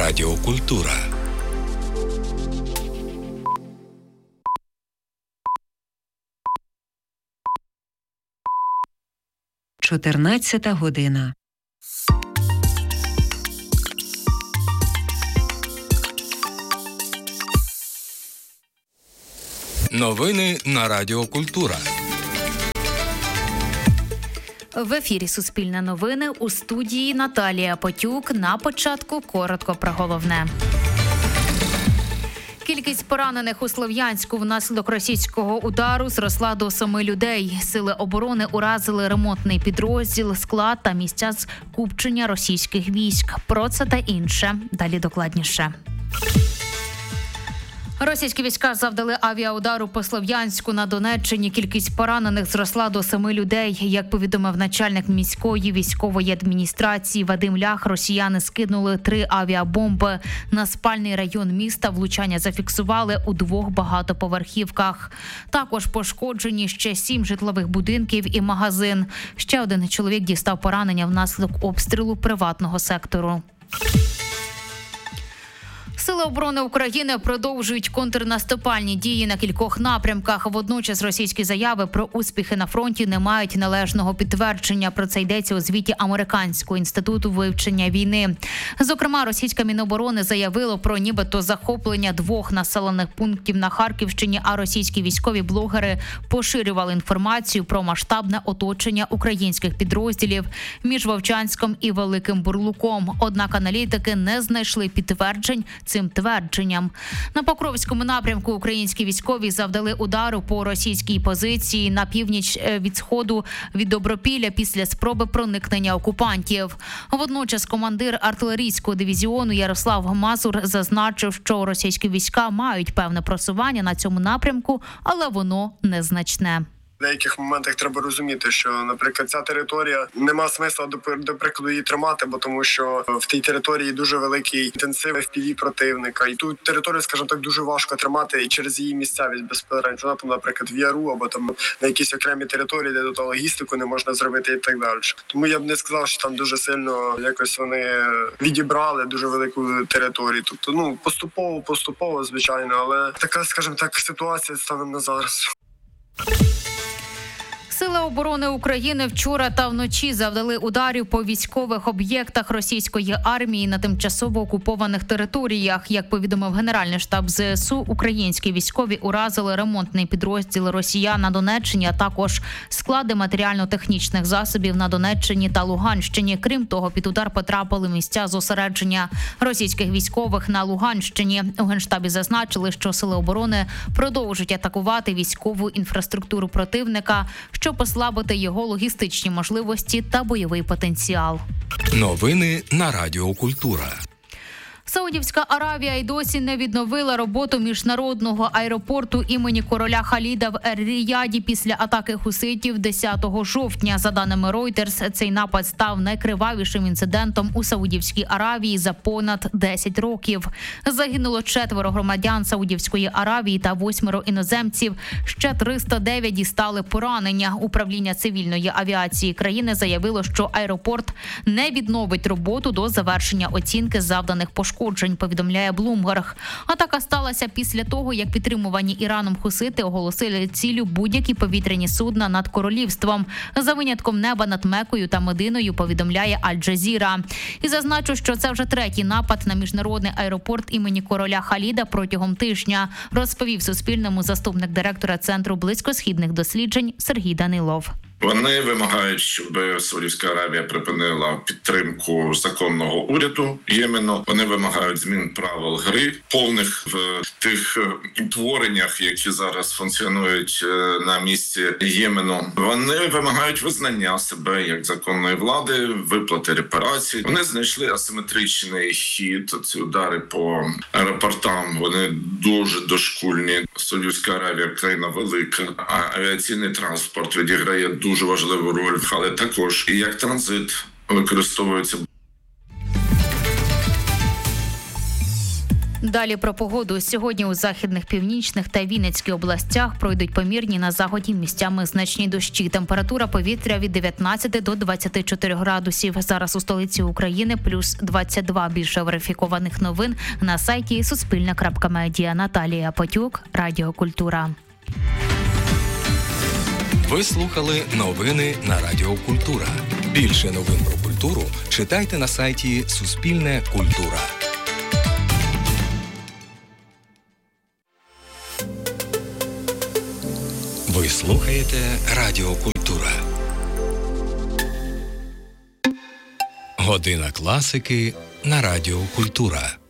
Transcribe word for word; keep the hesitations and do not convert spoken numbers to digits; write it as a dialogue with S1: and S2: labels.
S1: Радіо Культура.
S2: чотирнадцята година.
S1: Новини на Радіо Культура.
S3: В ефірі «Суспільне новини», у студії Наталія Потюк. На початку коротко про головне. Кількість поранених у Слов'янську внаслідок російського удару зросла до семи людей. Сили оборони уразили ремонтний підрозділ, склад та місця скупчення російських військ. Про це та інше. Далі докладніше. Російські війська завдали авіаудару по Слов'янську на Донеччині. Кількість поранених зросла до семи людей. Як повідомив начальник міської військової адміністрації Вадим Лях, росіяни скинули три авіабомби на спальний район міста. Влучання зафіксували у двох багатоповерхівках. Також пошкоджені ще сім житлових будинків і магазин. Ще один чоловік дістав поранення внаслідок обстрілу приватного сектору. Сили оборони України продовжують контрнаступальні дії на кількох напрямках. Водночас російські заяви про успіхи на фронті не мають належного підтвердження. Про це йдеться у звіті Американського інституту вивчення війни. Зокрема, російське Міноборони заявило про нібито захоплення двох населених пунктів на Харківщині, а російські військові блогери поширювали інформацію про масштабне оточення українських підрозділів між Вовчанськом і Великим Бурлуком. Однак аналітики не знайшли підтверджень цим твердженням. На Покровському напрямку українські військові завдали удару по російській позиції на північ від сходу від Добропілля після спроби проникнення окупантів. Водночас командир артилерійського дивізіону Ярослав Мазур зазначив, що російські війська мають певне просування на цьому напрямку, але воно незначне.
S4: В деяких моментах треба розуміти, що, наприклад, ця територія, нема смисла, до, до прикладу, її тримати, бо тому що в тій території дуже великий інтенсив еф пі ві противника. І ту територію, скажімо так, дуже важко тримати і через її місцевість безпосередньо. Вона там, наприклад, в Яру або там на якісь окремі території, де до логістику не можна зробити і так далі. Тому я б не сказав, що там дуже сильно якось вони відібрали дуже велику територію. Тобто, ну, поступово, поступово, звичайно, але така, скажімо так, ситуація станом на зараз.
S3: Сили оборони України вчора та вночі завдали ударів по військових об'єктах російської армії на тимчасово окупованих територіях. Як повідомив Генеральний штаб зе ес у, українські військові уразили ремонтний підрозділ росіян на Донеччині, а також склади матеріально-технічних засобів на Донеччині та Луганщині. Крім того, під удар потрапили місця зосередження російських військових на Луганщині. У Генштабі зазначили, що сили оборони продовжують атакувати військову інфраструктуру противника, щоб послабити його логістичні можливості та бойовий потенціал.
S1: Новини на Радіо Культура.
S3: Саудівська Аравія й досі не відновила роботу міжнародного аеропорту імені короля Халіда в Ер-Ріяді після атаки хуситів десятого жовтня. За даними Reuters, цей напад став найкривавішим інцидентом у Саудівській Аравії за понад десять років. Загинуло четверо громадян Саудівської Аравії та восьмеро іноземців. Ще триста дев'ять дістали поранення. Управління цивільної авіації країни заявило, що аеропорт не відновить роботу до завершення оцінки завданих пошкоджень. Повідомляє Bloomberg. Атака сталася після того, як підтримувані Іраном хусити оголосили ціллю будь-які повітряні судна над королівством. За винятком неба над Мекою та Мединою, повідомляє Аль-Джазіра. І зазначу, що це вже третій напад на міжнародний аеропорт імені короля Халіда протягом тижня, розповів Суспільному заступник директора Центру близькосхідних досліджень Сергій Данилов.
S5: Вони вимагають, щоб Саудівська Аравія припинила підтримку законного уряду Ємену. Вони вимагають змін правил гри, повних в тих утвореннях, які зараз функціонують на місці Ємену. Вони вимагають визнання себе як законної влади, виплати репарацій. Вони знайшли асиметричний хід. Ці удари по аеропортам, вони дуже дошкульні. Саудівська Аравія країна велика, а авіаційний транспорт відіграє дуже дуже важливу роль, але також і як транзит використовується.
S3: Далі про погоду. Сьогодні у західних, північних та Вінницькій областях пройдуть помірні на заході місцями значні дощі. Температура повітря від дев'ятнадцяти до двадцяти чотирьох градусів. Зараз у столиці України плюс двадцять два. Більше верифікованих новин на сайті суспільне крапка медіа. Наталія Потюк, Радіо Культура.
S1: Ви слухали новини на Радіо Культура. Більше новин про культуру читайте на сайті Суспільне Культура. Ви слухаєте Радіо Культура. Година класики на Радіо Культура.